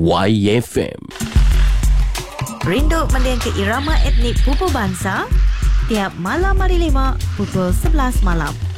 YFM. Rindu mendengar irama etnik Pupu Bansa? Tiap malam hari 5 pukul 11 malam.